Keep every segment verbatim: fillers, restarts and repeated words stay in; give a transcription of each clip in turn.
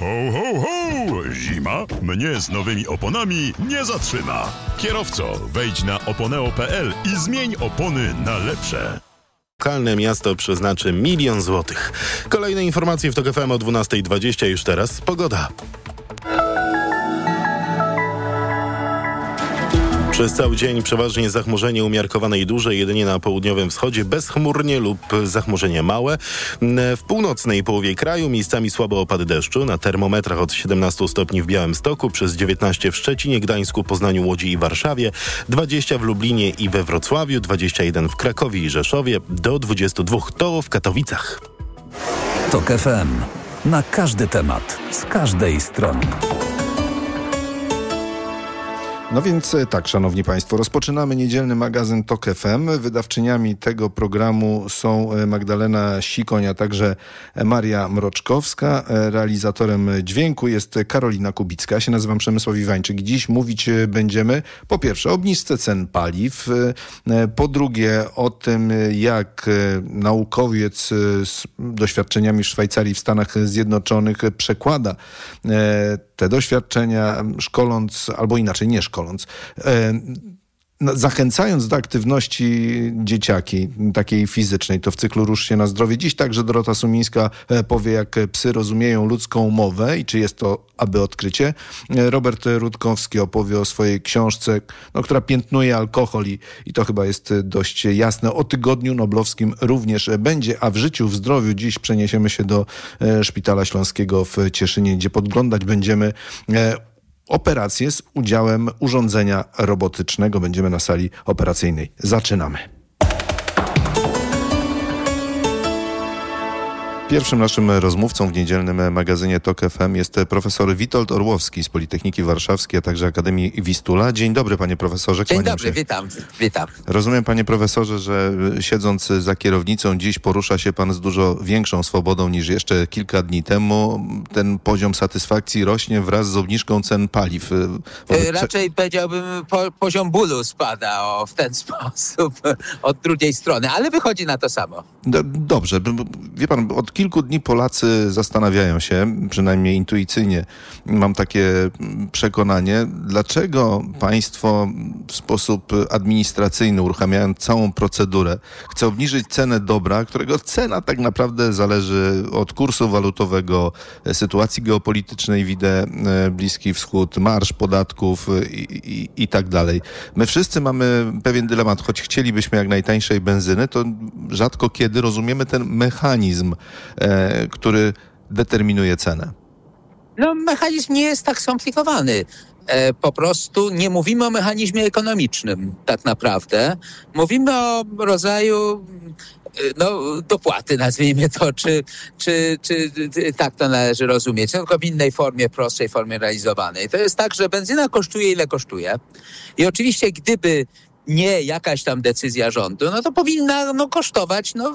Ho, ho, ho! Zima mnie z nowymi oponami nie zatrzyma. Kierowco, wejdź na oponeo kropka pe el i zmień opony na lepsze. Lokalne miasto przeznaczy milion złotych. Kolejne informacje w TOK F M o dwunasta dwadzieścia. Już teraz pogoda. Przez cały dzień przeważnie zachmurzenie umiarkowane i duże, jedynie na południowym wschodzie bezchmurnie lub zachmurzenie małe. W północnej połowie kraju miejscami słabe opady deszczu, na termometrach od siedemnastu stopni w Białymstoku, przez dziewiętnaście w Szczecinie, Gdańsku, Poznaniu, Łodzi i Warszawie, dwadzieścia w Lublinie i we Wrocławiu, dwadzieścia jeden w Krakowie i Rzeszowie, do dwudziestu dwóch to w Katowicach. TOK F M. Na każdy temat, z każdej strony. No więc tak, szanowni państwo, rozpoczynamy niedzielny magazyn TOK F M. Wydawczyniami tego programu są Magdalena Sikoń, a także Maria Mroczkowska. Realizatorem dźwięku jest Karolina Kubicka. Ja się nazywam Przemysław Iwańczyk. Dziś mówić będziemy po pierwsze o obniżce cen paliw, po drugie o tym, jak naukowiec z doświadczeniami w Szwajcarii, w Stanach Zjednoczonych przekłada te doświadczenia, szkoląc, albo inaczej, nie szkoląc, e, zachęcając do aktywności dzieciaki, takiej fizycznej, to w cyklu Rusz się na zdrowie. Dziś także Dorota Sumińska powie, jak psy rozumieją ludzką mowę i czy jest to aby odkrycie. Robert Rutkowski opowie o swojej książce, no, która piętnuje alkohol i, i to chyba jest dość jasne. O Tygodniu Noblowskim również będzie, a w życiu, w zdrowiu dziś przeniesiemy się do e, Szpitala Śląskiego w Cieszynie, gdzie podglądać będziemy e, operację z udziałem urządzenia robotycznego. Będziemy na sali operacyjnej. Zaczynamy. Pierwszym naszym rozmówcą w niedzielnym magazynie TOK F M jest profesor Witold Orłowski z Politechniki Warszawskiej, a także Akademii Wistula. Dzień dobry, panie profesorze. Dzień Kłaniam dobry, się. witam, witam. Rozumiem, panie profesorze, że siedząc za kierownicą dziś porusza się pan z dużo większą swobodą niż jeszcze kilka dni temu. Ten poziom satysfakcji rośnie wraz z obniżką cen paliw. Wobec... Raczej powiedziałbym, po, poziom bólu spada o, w ten sposób od drugiej strony, ale wychodzi na to samo. Dobrze. Wie pan, od kilku dni Polacy zastanawiają się, przynajmniej intuicyjnie mam takie przekonanie, dlaczego państwo w sposób administracyjny, uruchamiając całą procedurę, chce obniżyć cenę dobra, którego cena tak naprawdę zależy od kursu walutowego, sytuacji geopolitycznej, widzę Bliski Wschód, marsz podatków i, i, i tak dalej. My wszyscy mamy pewien dylemat, choć chcielibyśmy jak najtańszej benzyny, to rzadko kiedy rozumiemy ten mechanizm, e, który determinuje cenę. No, mechanizm nie jest tak skomplikowany. E, po prostu nie mówimy o mechanizmie ekonomicznym tak naprawdę. Mówimy o rodzaju no, dopłaty, nazwijmy to, czy, czy, czy, czy tak to należy rozumieć, tylko w innej formie, prostszej formie realizowanej. To jest tak, że benzyna kosztuje ile kosztuje i oczywiście gdyby nie jakaś tam decyzja rządu, no to powinna no, kosztować, no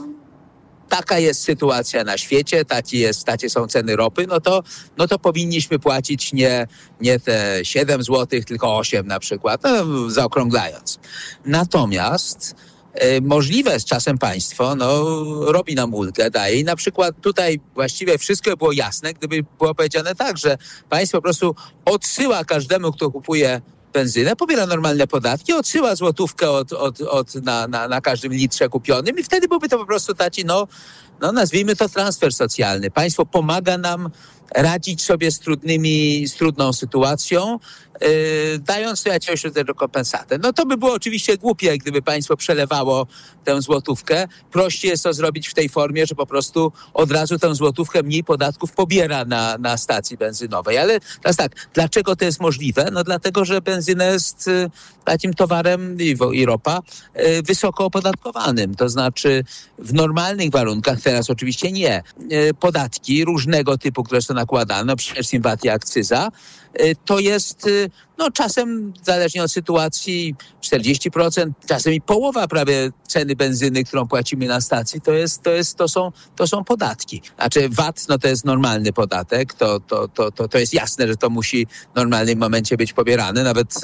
taka jest sytuacja na świecie, taki jest, takie są ceny ropy, no to, no to powinniśmy płacić nie, nie te siedem złotych, tylko osiem na przykład, no, zaokrąglając. Natomiast e, możliwe z czasem państwo no, robi nam ulgę, daje i na przykład tutaj właściwie wszystko było jasne, gdyby było powiedziane tak, że państwo po prostu odsyła każdemu, kto kupuje benzynę, pobiera normalne podatki, odsyła złotówkę od, od, od, na, na, na każdym litrze kupionym i wtedy byłby to po prostu taki, no, no nazwijmy to transfer socjalny. Państwo pomaga nam radzić sobie z trudnymi, z trudną sytuacją, yy, dając to jakiegoś rodzaju rekompensatę. No to by było oczywiście głupie, gdyby państwo przelewało tę złotówkę. Prościej jest to zrobić w tej formie, że po prostu od razu tę złotówkę mniej podatków pobiera na, na stacji benzynowej. Ale teraz tak, dlaczego to jest możliwe? No dlatego, że benzyna jest y, takim towarem i, i ropa y, wysoko opodatkowanym. To znaczy w normalnych warunkach, teraz oczywiście nie, y, podatki różnego typu, które są nakładane, no przecież C I M, V A T i akcyza, to jest no czasem, zależnie od sytuacji, czterdzieści procent, czasem i połowa prawie ceny benzyny, którą płacimy na stacji, to jest, to jest, to są, to są podatki. Znaczy V A T, no to jest normalny podatek, to, to, to, to, to jest jasne, że to musi w normalnym momencie być pobierane. Nawet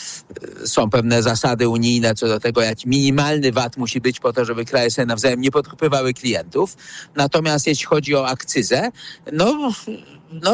y, są pewne zasady unijne co do tego, jak minimalny V A T musi być po to, żeby kraje sobie nawzajem nie podkupywały klientów. Natomiast jeśli chodzi o akcyzę, no